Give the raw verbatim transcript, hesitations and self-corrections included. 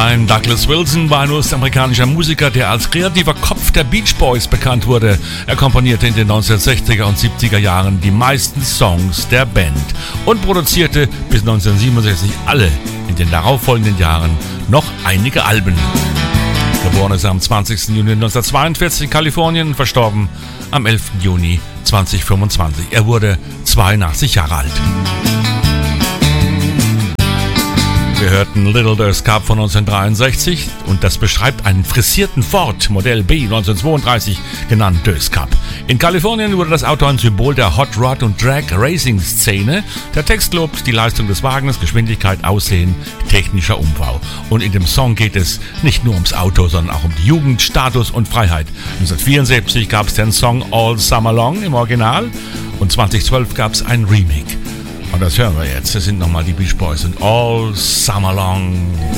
sein. Douglas Wilson war ein US-amerikanischer Musiker, der als kreativer Kopf der Beach Boys bekannt wurde. Er komponierte in den neunzehnhundertsechziger und siebziger Jahren die meisten Songs der Band und produzierte bis neunzehnhundertsiebenundsechzig alle in den darauffolgenden Jahren noch einige Alben. Geboren ist er am zwanzigsten Juni neunzehnhundertzweiundvierzig in Kalifornien, verstorben am elften Juni zweitausendfünfundzwanzig. Er wurde zweiundachtzig Jahre alt. Wir hörten Little Durst Cup von neunzehnhundertdreiundsechzig und das beschreibt einen frisierten Ford Modell B neunzehnhundertzweiunddreißig, genannt Durst Cup. In Kalifornien wurde das Auto ein Symbol der Hot Rod und Drag Racing Szene. Der Text lobt die Leistung des Wagens, Geschwindigkeit, Aussehen, technischer Umbau. Und in dem Song geht es nicht nur ums Auto, sondern auch um die Jugend, Status und Freiheit. neunzehnhundertvierundsiebzig gab es den Song All Summer Long im Original und zweitausendzwölf gab es ein Remake. Und das hören wir jetzt. Das sind nochmal die Beach Boys und All Summer Long.